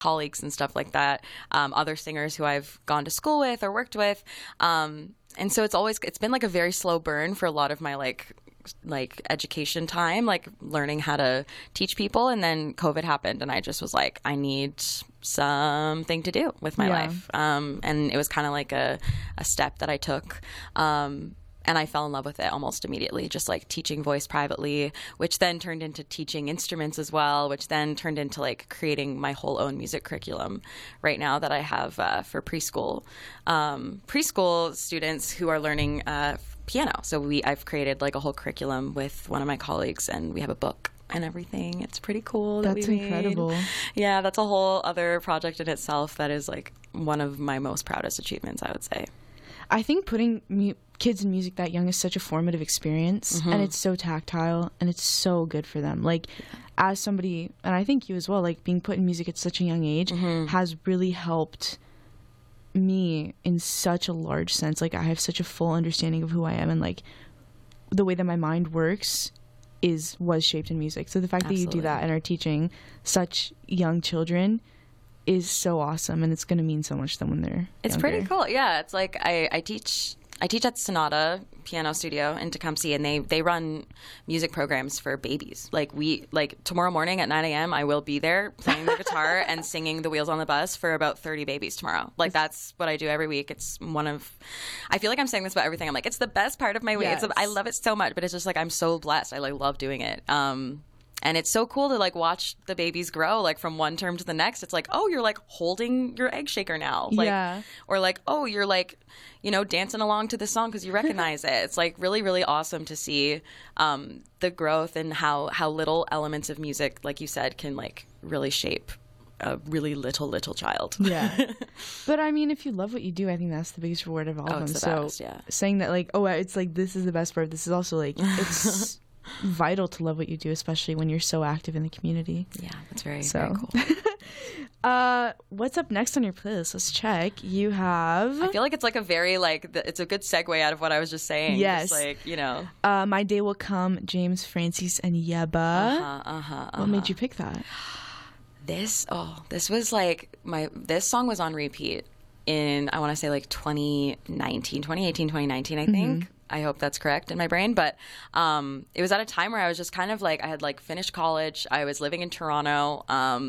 colleagues and stuff like that, other singers who I've gone to school with or worked with. And so it's been like a very slow burn for a lot of my like education time, like learning how to teach people. And then COVID happened and I just was like, I need something to do with my life. And it was kind of like a step that I took. And I fell in love with it almost immediately, just like teaching voice privately, which then turned into teaching instruments as well, which then turned into like creating my whole own music curriculum right now that I have for preschool students who are learning piano. So I've created like a whole curriculum with one of my colleagues, and we have a book and everything. It's pretty cool. That's incredible. Yeah, that's a whole other project in itself that is like one of my most proudest achievements, I would say. I think putting kids in music that young is such a formative experience, and it's so tactile, and it's so good for them. Like, as somebody, and I think you as well, like being put in music at such a young age has really helped me in such a large sense. Like, I have such a full understanding of who I am, and like the way that my mind works was shaped in music. So the fact that you do that and are teaching such young children is so awesome, and it's going to mean so much to them when they're It's younger. pretty cool. Yeah, it's like I teach at Sonata Piano Studio in Tecumseh, and they run music programs for babies. Like tomorrow morning at 9 a.m. I will be there playing the guitar and singing The Wheels on the Bus for about 30 babies tomorrow. Like, that's what I do every week. It's I feel like I'm saying this about everything. I'm like, it's the best part of my week. Yes. I love it so much, but it's just like I'm so blessed. I like love doing it. And it's so cool to like watch the babies grow, like from one term to the next. It's like, oh, you're like holding your egg shaker now. Like, or like, oh, you're like, dancing along to this song because you recognize it. It's like really, really awesome to see the growth and how little elements of music, like you said, can like really shape a really little child. Yeah. But I mean, if you love what you do, I think that's the biggest reward of all of them. It's the so best, yeah. Saying that like, oh, it's like, this is the best part. This is also like, it's vital to love what you do, especially when you're so active in the community. Yeah, that's very cool. What's up next on your playlist? Let's check. You have... I feel like it's like a very it's a good segue out of what I was just saying. Yes. Just like, My Day Will Come, James Francis and Yeba. What made you pick that? This was like this song was on repeat in, I want to say like 2018, 2019, I think. I hope that's correct in my brain. But it was at a time where I was just kind of like, I had like finished college. I was living in Toronto.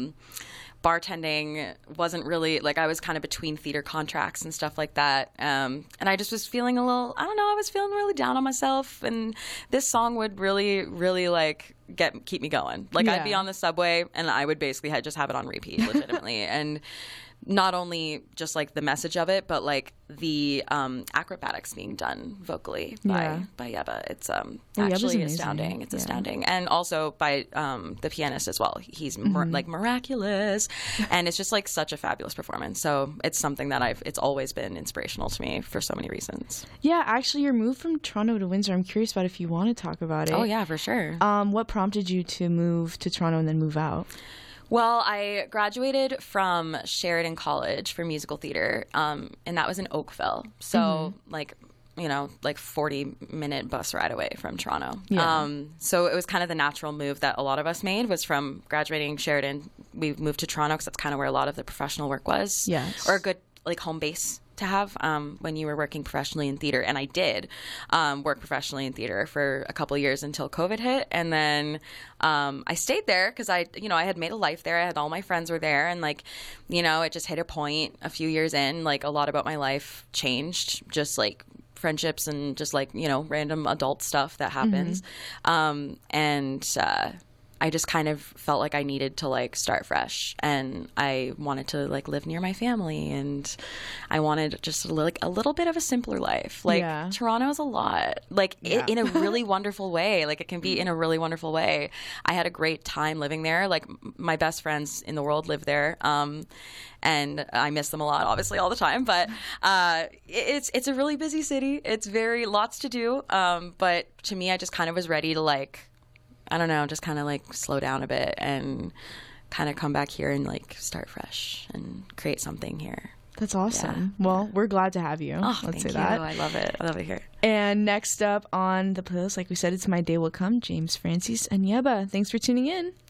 Bartending wasn't really, like, I was kind of between theater contracts and stuff like that. And I just was feeling a little, I don't know, I was feeling really down on myself. And this song would really, really like keep me going. Like, I'd be on the subway and I would basically just have it on repeat, legitimately. And not only just like the message of it, but like the acrobatics being done vocally by Yeba. It's actually astounding. It's astounding. And also by the pianist as well. He's like miraculous. And it's just like such a fabulous performance. So it's something that it's always been inspirational to me for so many reasons. Yeah, actually your move from Toronto to Windsor, I'm curious about if you want to talk about it. Oh yeah, for sure. What prompted you to move to Toronto and then move out? Well, I graduated from Sheridan College for musical theater, and that was in Oakville. So, like 40-minute bus ride away from Toronto. Yeah. So it was kind of the natural move that a lot of us made, was from graduating Sheridan, we moved to Toronto because that's kind of where a lot of the professional work was. Yes. Or a good like home base to have when you were working professionally in theater. And I did work professionally in theater for a couple of years until COVID hit. And then I stayed there because I had made a life there. I had all my friends were there. And like, it just hit a point a few years in, like a lot about my life changed, just like friendships and just like, random adult stuff that happens. I just kind of felt like I needed to like start fresh, and I wanted to like live near my family, and I wanted just a little bit of a simpler life. Like Toronto's a lot, like in a really wonderful way. Like it can be in a really wonderful way. I had a great time living there. Like my best friends in the world live there. And I miss them a lot, obviously, all the time. But it's a really busy city. It's lots to do. But to me, I just kind of was ready to like, I don't know, just kind of like slow down a bit and kind of come back here and like start fresh and create something here. That's awesome. Yeah. Well, we're glad to have you. Oh, Let's say that. I love it. I love it here. And next up on the playlist, like we said, it's My Day Will Come, James Francis and Yeba. Thanks for tuning in.